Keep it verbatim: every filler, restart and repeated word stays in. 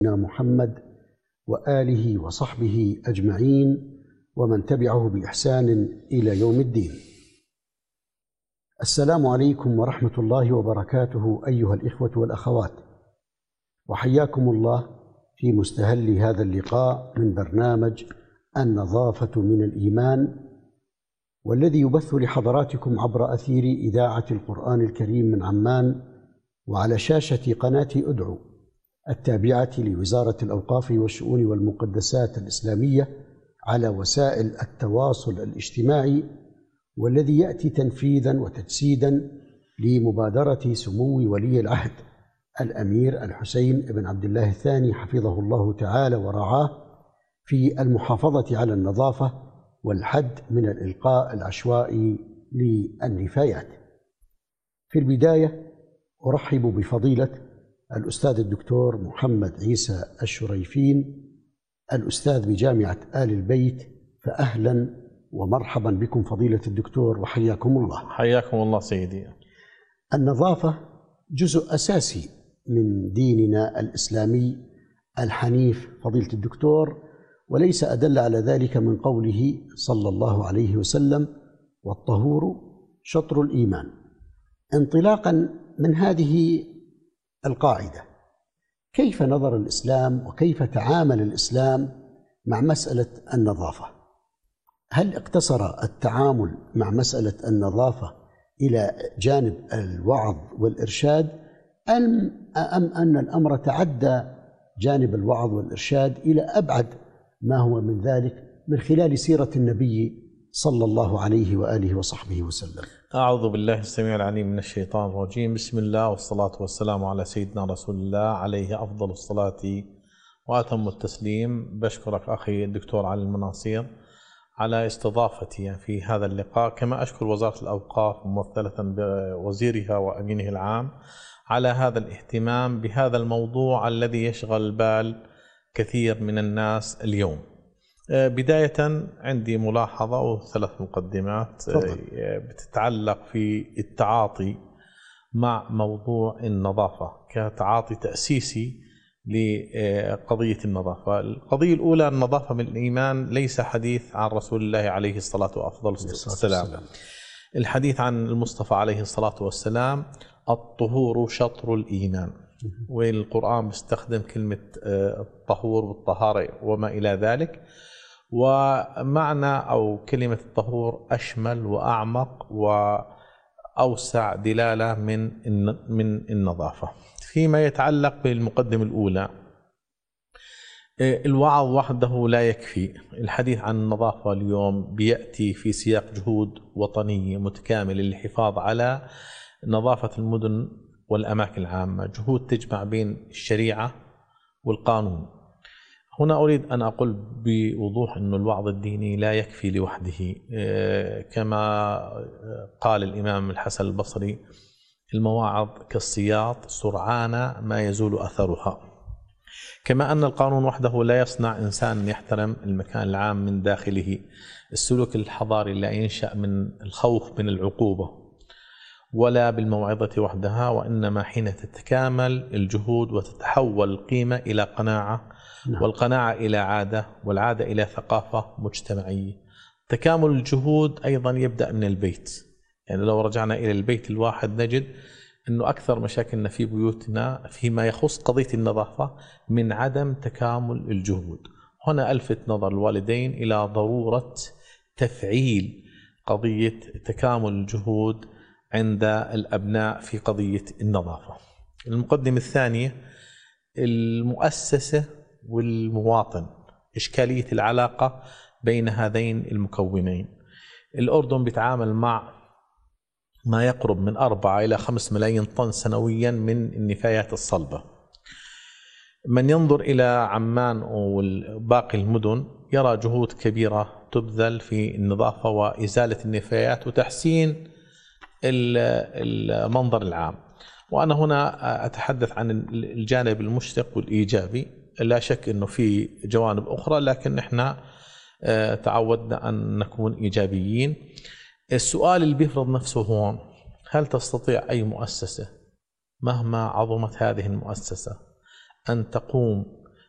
محمد وآله وصحبه أجمعين ومن تبعه بإحسان إلى يوم الدين. السلام عليكم ورحمة الله وبركاته أيها الإخوة والأخوات، وحياكم الله في مستهل هذا اللقاء من برنامج النظافة من الإيمان، والذي يبث لحضراتكم عبر أثير إذاعة القرآن الكريم من عمان وعلى شاشة قناة أدعو التابعة لوزارة الأوقاف والشؤون والمقدسات الإسلامية على وسائل التواصل الاجتماعي، والذي يأتي تنفيذا وتجسيدا لمبادرة سمو ولي العهد الأمير الحسين بن عبد الله الثاني حفظه الله تعالى ورعاه في المحافظة على النظافة والحد من الإلقاء العشوائي للنفايات. في البداية أرحب بفضيلة الأستاذ الدكتور محمد عيسى الشريفين، الأستاذ بجامعة آل البيت، فأهلا ومرحبا بكم فضيلة الدكتور وحياكم الله. حياكم الله سيدي. النظافة جزء أساسي من ديننا الإسلامي الحنيف فضيلة الدكتور، وليس أدل على ذلك من قوله صلى الله عليه وسلم: والطهور شطر الإيمان. انطلاقا من هذه القاعدة، كيف نظر الإسلام وكيف تعامل الإسلام مع مسألة النظافة؟ هل اقتصر التعامل مع مسألة النظافة إلى جانب الوعظ والإرشاد، أم أم أن الأمر تعدى جانب الوعظ والإرشاد إلى أبعد ما هو من ذلك من خلال سيرة النبي صلى الله عليه وآله وصحبه وسلم؟ أعوذ بالله السميع العليم من الشيطان الرجيم. بسم الله والصلاة والسلام على سيدنا رسول الله عليه أفضل الصلاة وأتم التسليم. بشكرك أخي الدكتور علي المناصير على استضافتي في هذا اللقاء، كما أشكر وزارة الأوقاف ممثلة بوزيرها وأمينه العام على هذا الاهتمام بهذا الموضوع الذي يشغل بال كثير من الناس اليوم. بداية عندي ملاحظة أو ثلاث مقدمات بتتعلق في التعاطي مع موضوع النظافة كتعاطي تأسيسي لقضية النظافة. القضية الأولى: النظافة من الإيمان، ليس حديث عن رسول الله عليه الصلاة وأفضل السلام. الحديث عن المصطفى عليه الصلاة والسلام: الطهور شطر الإيمان، والقرآن بيستخدم كلمة الطهور والطهارة وما إلى ذلك، ومعنى أو كلمة الطهور أشمل وأعمق وأوسع دلالة من من النظافة. فيما يتعلق بالمقدمة الأولى، الوعظ وحده لا يكفي. الحديث عن النظافة اليوم بيأتي في سياق جهود وطنية متكاملة للحفاظ على نظافة المدن والأماكن العامة، جهود تجمع بين الشريعة والقانون. هنا أريد أن أقول بوضوح أن الوعظ الديني لا يكفي لوحده، كما قال الإمام الحسن البصري: المواعظ كالسياط سرعان ما يزول أثرها. كما أن القانون وحده لا يصنع إنسان يحترم المكان العام من داخله. السلوك الحضاري لا ينشأ من الخوف من العقوبة ولا بالموعظة وحدها، وإنما حين تتكامل الجهود وتتحول القيمة إلى قناعة، والقناعة إلى عادة، والعادة إلى ثقافة مجتمعية. تكامل الجهود أيضا يبدأ من البيت. يعني لو رجعنا إلى البيت الواحد نجد أنه أكثر مشاكلنا في بيوتنا فيما يخص قضية النظافة من عدم تكامل الجهود. هنا ألفت نظر الوالدين إلى ضرورة تفعيل قضية تكامل الجهود عند الأبناء في قضية النظافة. المقدمة الثانية: المؤسسة والمواطن، إشكالية العلاقة بين هذين المكونين. الأردن بيتعامل مع ما يقرب من أربعة إلى خمس ملايين طن سنويا من النفايات الصلبة. من ينظر إلى عمان وباقي المدن يرى جهود كبيرة تبذل في النظافة وإزالة النفايات وتحسين المنظر العام. وأنا هنا أتحدث عن الجانب المشرق والإيجابي، لا شك أنه في جوانب أخرى، لكن إحنا تعودنا أن نكون إيجابيين. السؤال اللي بيفرض نفسه هون: هل تستطيع أي مؤسسة مهما عظمت هذه المؤسسة أن تقوم